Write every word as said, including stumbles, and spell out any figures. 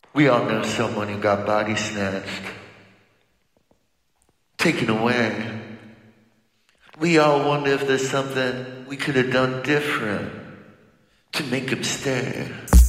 We all know someone who got body snatched, taken away. We all wonder if there's something we could have done different to make him stay.